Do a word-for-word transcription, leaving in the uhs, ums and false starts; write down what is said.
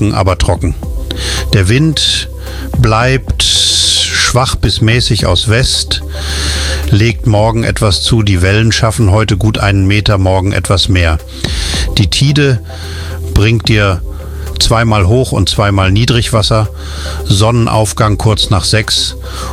Wolken, aber trocken. Der Wind bleibt schwach bis mäßig aus West, legt morgen etwas zu. Die Wellen schaffen heute gut einen Meter, morgen etwas mehr. Die Tide bringt dir zweimal Hoch- und zweimal Niedrigwasser, Sonnenaufgang kurz nach sechs